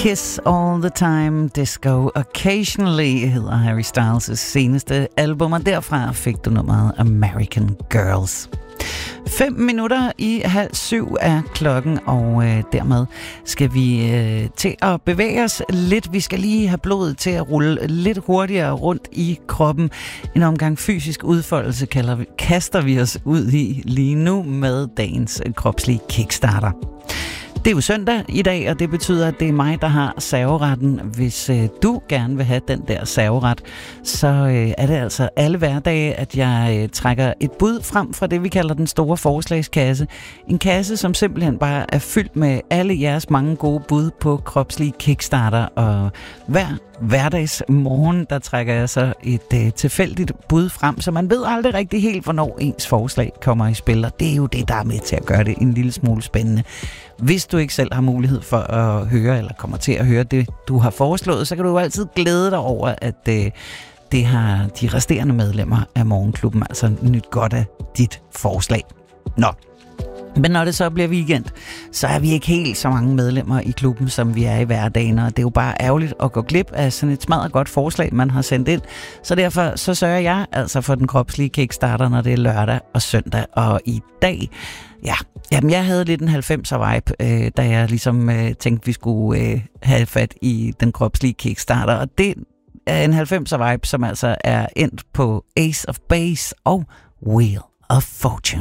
Kiss All the Time, Disco Occasionally hedder Harry Styles' seneste album, og derfra fik du nummeret American Girls. 6:05 er klokken, og dermed skal vi til at bevæge os lidt. Vi skal lige have blodet til at rulle lidt hurtigere rundt i kroppen. En omgang fysisk udfoldelse kaster vi os ud i lige nu med dagens kropslige kickstarter. Det er jo søndag i dag, og det betyder, at det er mig, der har serveretten. Hvis du gerne vil have den der serveret, så er det altså alle hverdage, at jeg trækker et bud frem fra det, vi kalder den store forslagskasse. En kasse, som simpelthen bare er fyldt med alle jeres mange gode bud på kropslige kickstarter, og hver hverdagsmorgen, der trækker jeg så et tilfældigt bud frem, så man ved aldrig rigtig helt, hvornår ens forslag kommer i spil, og det er jo det, der er med til at gøre det en lille smule spændende. Hvis du ikke selv har mulighed for at høre, eller kommer til at høre det, du har foreslået, så kan du jo altid glæde dig over, at det har de resterende medlemmer af Morgenklubben altså nyt godt af dit forslag. Nå. Men når det så bliver weekend, så er vi ikke helt så mange medlemmer i klubben, som vi er i hverdagen, og det er jo bare ærgerligt at gå glip af sådan et smadret godt forslag, man har sendt ind. Så derfor så sørger jeg altså for den kropslige kickstarter, når det er lørdag og søndag. Og i dag, jeg havde lidt en 90'er vibe, da jeg ligesom tænkte, vi skulle have fat i den kropslige kickstarter. Og det er en 90'er vibe, som altså er endt på Ace of Base og Wheel of Fortune.